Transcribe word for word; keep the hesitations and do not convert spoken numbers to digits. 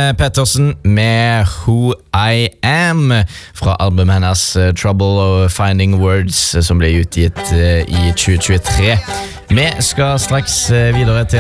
Pettersen med Who I Am fra albumet hennes uh, Trouble og Finding Words uh, som ble utgitt uh, i tjue tjuetre. Vi skal straks uh, videre til